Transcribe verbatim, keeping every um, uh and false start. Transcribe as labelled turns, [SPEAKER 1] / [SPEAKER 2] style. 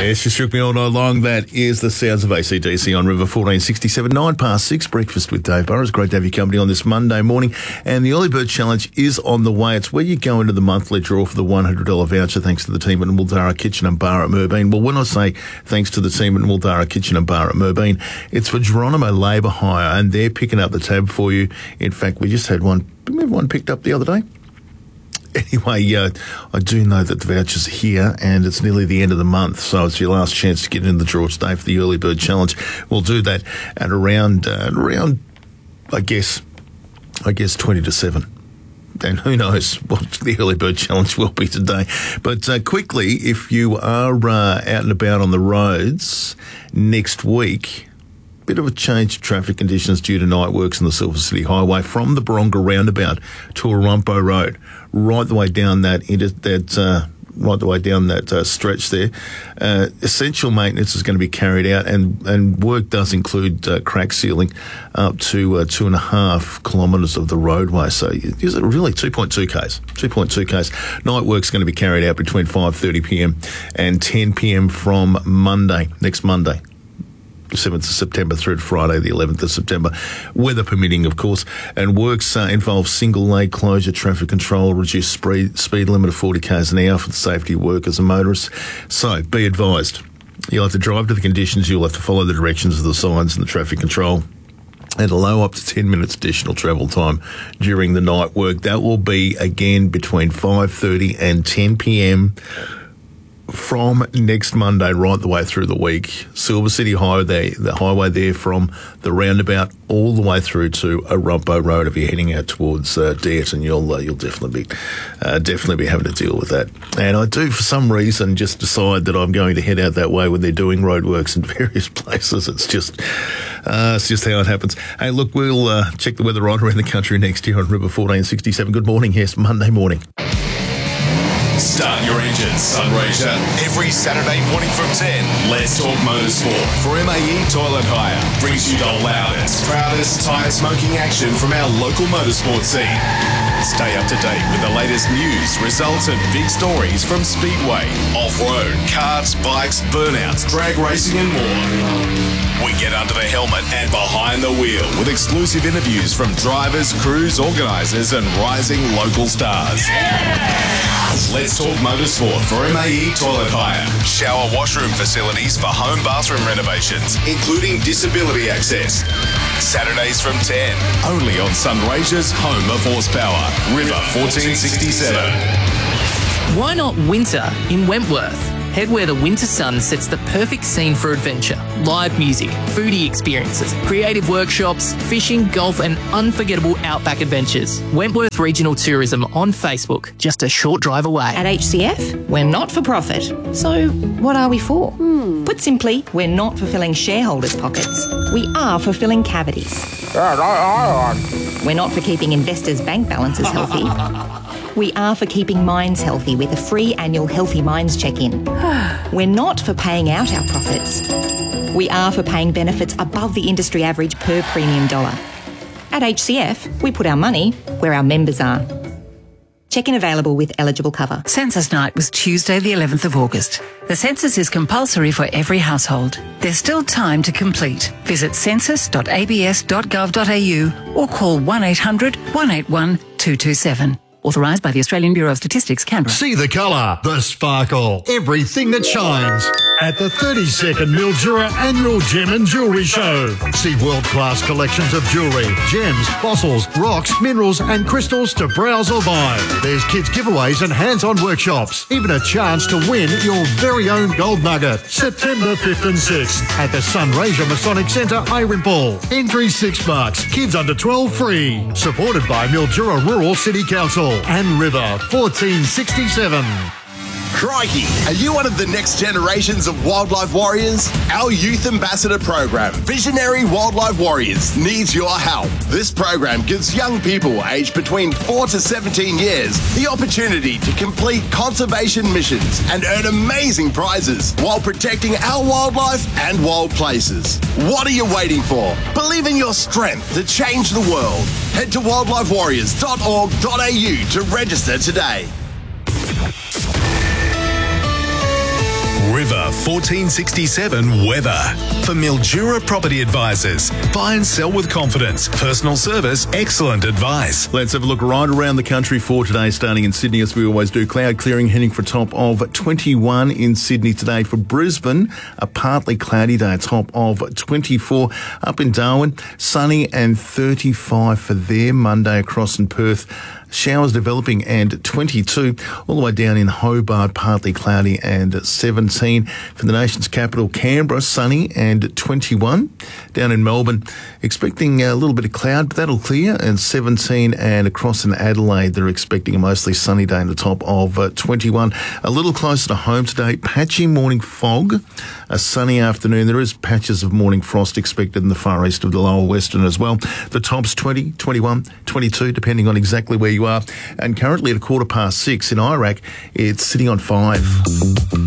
[SPEAKER 1] Yeah, she shook me all night long. That is the sounds of A C D C on River fourteen sixty-seven, nine past six. Breakfast with Dave Burrows. Great to have your company on this Monday morning. And the Early Bird Challenge is on the way. It's where you go into the monthly draw for the one hundred dollars voucher thanks to the team at Muldara Kitchen and Bar at Merbeen. Well, when I say thanks to the team at Muldara Kitchen and Bar at Merbeen, it's for Geronimo Labour Hire, and they're picking up the tab for you. In fact, we just had one, remember one picked up the other day? Anyway, uh, I do know that the voucher's are here and it's nearly the end of the month, so it's your last chance to get in the draw today for the Early Bird Challenge. We'll do that at around, uh, around, I guess, I guess twenty to seven. And who knows what the Early Bird Challenge will be today. But uh, quickly, if you are uh, out and about on the roads next week, bit of a change of traffic conditions due to night works on the Silver City Highway from the Baronga roundabout to Arumpo Road, right the way down that into that uh, right the way down that uh, stretch there. Uh, essential maintenance is going to be carried out, and and work does include uh, crack sealing up to uh, two and a half kilometres of the roadway. So is it really two point two k's? two point two k's. Night work's going to be carried out between five thirty p.m. and ten p.m. from Monday, next Monday, seventh of September through to Friday the eleventh of September, weather permitting, of course. And works uh, involve single lane closure, traffic control, reduced speed, speed limit of forty k's an hour for the safety of workers and motorists. So be advised, you'll have to drive to the conditions, you'll have to follow the directions of the signs and the traffic control, and allow up to ten minutes additional travel time during the night work. That will be, again, between five thirty and ten p.m. from next Monday right the way through the week. Silver City Highway, the highway there from the roundabout all the way through to Arumpo Road. If you're heading out towards uh, Deert, and you'll uh, you'll definitely be uh, definitely be having to deal with that. And I do, for some reason, just decide that I'm going to head out that way when they're doing roadworks in various places. It's just uh, it's just how it happens. Hey, look, we'll uh, check the weather right around the country next year on River fourteen sixty-seven. Good morning. Yes, Monday morning.
[SPEAKER 2] Start your engines, Sunraysia. Every Saturday morning from ten, Let's Talk Motorsport for M A E Toilet Hire. Brings you the loudest, proudest tyre smoking action from our local motorsport scene. Stay up to date with the latest news, results and big stories from Speedway, off-road, karts, bikes, burnouts, drag racing and more. We get under the helmet and behind the wheel with exclusive interviews from drivers, crews, organisers and rising local stars. Yeah! Let's Talk Motorsport for M A E Toilet Hire. Shower washroom facilities for home bathroom renovations, including disability access. Saturdays from ten, only on Sunraysia's home of horsepower, River fourteen sixty-seven.
[SPEAKER 3] Why not winter in Wentworth? Head where the winter sun sets the perfect scene for adventure. Live music, foodie experiences, creative workshops, fishing, golf and unforgettable outback adventures. Wentworth Regional Tourism on Facebook, just a short drive away.
[SPEAKER 4] At H C F, we're not for profit. So what are we for? Hmm. Put simply, we're not fulfilling shareholders' pockets. We are fulfilling cavities. We're not for keeping investors' bank balances healthy. We are for keeping minds healthy with a free annual Healthy Minds check-in. We're not for paying out our profits. We are for paying benefits above the industry average per premium dollar. At H C F, we put our money where our members are. Check-in available with eligible cover.
[SPEAKER 5] Census night was Tuesday the eleventh of August. The census is compulsory for every household. There's still time to complete. Visit census dot a b s dot gov dot a u or call one eight hundred, one eight one, two two seven. Authorised by the Australian Bureau of Statistics, Canberra.
[SPEAKER 6] See the colour, the sparkle, everything that shines at the thirty-second Mildura Annual Gem and Jewellery Show. See world-class collections of jewellery, gems, fossils, rocks, minerals and crystals to browse or buy. There's kids giveaways and hands-on workshops. Even a chance to win your very own gold nugget. September fifth and sixth at the Sunraysia Masonic Centre, Irempole. Entry six bucks. Kids under twelve free. Supported by Mildura Rural City Council and River fourteen sixty-seven.
[SPEAKER 2] Crikey! Are you one of the next generations of wildlife warriors? Our Youth Ambassador program, Visionary Wildlife Warriors, needs your help. This program gives young people aged between four to seventeen years the opportunity to complete conservation missions and earn amazing prizes while protecting our wildlife and wild places. What are you waiting for? Believe in your strength to change the world. Head to wildlife warriors dot org dot a u to register today. River fourteen sixty-seven weather. For Mildura Property Advisors, buy and sell with confidence. Personal service, excellent advice.
[SPEAKER 1] Let's have a look right around the country for today, starting in Sydney as we always do. Cloud clearing, heading for a top of twenty-one in Sydney today. For Brisbane, a partly cloudy day, a top of twenty-four. Up in Darwin, sunny and thirty-five for there. Monday across in Perth, showers developing and twenty-two. All the way down in Hobart, partly cloudy and seventeen. For the nation's capital, Canberra, sunny and twenty-one. Down in Melbourne, expecting a little bit of cloud, but that'll clear, and seventeen. And across in Adelaide, they're expecting a mostly sunny day in the top of uh, twenty-one. A little closer to home today, patchy morning fog, a sunny afternoon. There is patches of morning frost expected in the far east of the lower western as well. The top's twenty, twenty-one, twenty-two, depending on exactly where you are. And currently at a quarter past six in Iraq, it's sitting on five.